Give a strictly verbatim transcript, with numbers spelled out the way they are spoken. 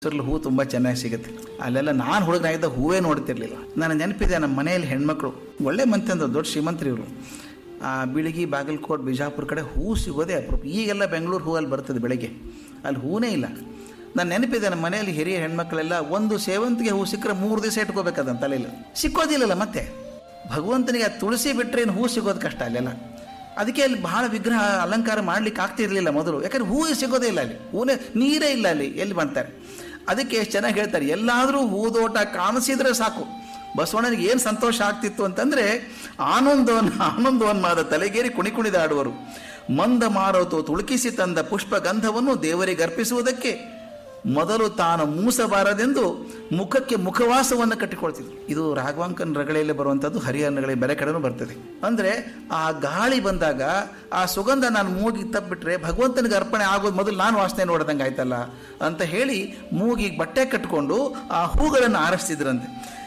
ಮೈಸೂರಲ್ಲಿ ಹೂ ತುಂಬ ಚೆನ್ನಾಗಿ ಸಿಗುತ್ತೆ. ಅಲ್ಲೆಲ್ಲ ನಾನು ಹುಡುಗನಾಗಿದ್ದ ಹೂವೇ ನೋಡ್ತಿರ್ಲಿಲ್ಲ. ನನಗೆ ನೆನಪಿದೆ, ನಮ್ಮ ಮನೆಯಲ್ಲಿ ಹೆಣ್ಮಕ್ಳು ಒಳ್ಳೆ ಮಂತ್ರಿ, ದೊಡ್ಡ ಶ್ರೀಮಂತರು ಇವರು. ಬಿಳಿಗಿ, ಬಾಗಲಕೋಟೆ, ಬಿಜಾಪುರ ಕಡೆ ಹೂ ಸಿಗೋದೇ ಅಪರೂಪ. ಈಗೆಲ್ಲ ಬೆಂಗಳೂರು ಹೂವಲ್ಲಿ ಬರ್ತದೆ ಬೆಳಗ್ಗೆ, ಅಲ್ಲಿ ಹೂನೇ ಇಲ್ಲ. ನಾನು ನೆನಪಿದೆ, ನಮ್ಮ ಮನೆಯಲ್ಲಿ ಹಿರಿಯ ಹೆಣ್ಮಕ್ಳೆಲ್ಲ ಒಂದು ಸೇವಂತಿಗೆ ಹೂ ಸಿಕ್ಕರೆ ಮೂರು ದಿವಸ ಇಟ್ಕೋಬೇಕಾದಂತ ತಲೆಯಲ್ಲಿ. ಸಿಕ್ಕೋದಿಲ್ಲಲ್ಲ ಮತ್ತೆ ಭಗವಂತನಿಗೆ ತುಳಸಿ ಬಿಟ್ಟರೆ ಏನು ಹೂ ಸಿಗೋದು ಕಷ್ಟ ಅಲ್ಲೆಲ್ಲ. ಅದಕ್ಕೆ ಅಲ್ಲಿ ಬಹಳ ವಿಗ್ರಹ ಅಲಂಕಾರ ಮಾಡ್ಲಿಕ್ಕೆ ಆಗ್ತಿರ್ಲಿಲ್ಲ ಮೊದಲು, ಯಾಕಂದ್ರೆ ಹೂ ಸಿಗೋದೇ ಇಲ್ಲ ಅಲ್ಲಿ, ಹೂನೇ ನೀರೇ ಇಲ್ಲ ಅಲ್ಲಿ, ಎಲ್ಲಿ ಮಾಡ್ತಾರೆ. ಅದಕ್ಕೆ ಎಷ್ಟು ಚೆನ್ನಾಗಿ ಹೇಳ್ತಾರೆ, ಎಲ್ಲಾದರೂ ಹೂದೋಟ ಕಾಣಿಸಿದ್ರೆ ಸಾಕು ಬಸವಣ್ಣನಿಗೆ ಏನು ಸಂತೋಷ ಆಗ್ತಿತ್ತು ಅಂತಂದರೆ, ಆನಂದವನ್ನು ಆನಂದವನ್ಮಾದ ತಲೆಗೇರಿ ಕುಣಿ ಕುಣಿದಾಡುವರು. ಮಂದ ಮಾರುತು ತುಳುಕಿಸಿ ತಂದ ಪುಷ್ಪ ಗಂಧವನ್ನು ದೇವರಿಗೆ ಅರ್ಪಿಸುವುದಕ್ಕೆ ಮೊದಲು ತಾನು ಮೂಸಬಾರದೆಂದು ಮುಖಕ್ಕೆ ಮುಖವಾಸವನ್ನು ಕಟ್ಟಿಕೊಳ್ತಿದ್ರು. ಇದು ರಾಘವಾಂಕನ ರಗಳೆಯಲ್ಲಿ ಬರುವಂಥದ್ದು, ಹರಿಹರನಗಳೆ ಬೇರೆ ಕಡೆನೂ ಬರ್ತದೆ. ಅಂದರೆ ಆ ಗಾಳಿ ಬಂದಾಗ ಆ ಸುಗಂಧ ನಾನು ಮೂಗಿಗೆ ತಪ್ಪಿಬಿಟ್ರೆ ಭಗವಂತನಿಗೆ ಅರ್ಪಣೆ ಆಗೋದು ಮೊದಲು ನಾನು ವಾಸನೆ ನೋಡ್ದಂಗೆ ಆಯ್ತಲ್ಲ ಅಂತ ಹೇಳಿ ಮೂಗಿಗೆ ಬಟ್ಟೆ ಕಟ್ಟಿಕೊಂಡು ಆ ಹೂಗಳನ್ನು ಆರಿಸ್ತಿದ್ರಂತೆ.